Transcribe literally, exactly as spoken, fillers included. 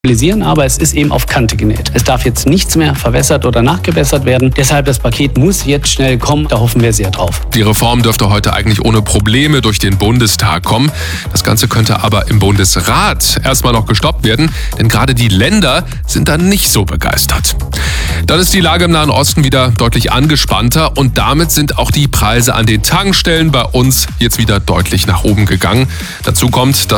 aber es ist eben auf Kante genäht. Es darf jetzt nichts mehr verwässert oder nachgebessert werden. Deshalb das Paket muss jetzt schnell kommen. Da hoffen wir sehr drauf. Die Reform dürfte heute eigentlich ohne Probleme durch den Bundestag kommen. Das Ganze könnte aber im Bundesrat erstmal noch gestoppt werden, denn gerade die Länder sind da nicht so begeistert. Dann ist die Lage im Nahen Osten wieder deutlich angespannter und damit sind auch die Preise an den Tankstellen bei uns jetzt wieder deutlich nach oben gegangen. Dazu kommt, dass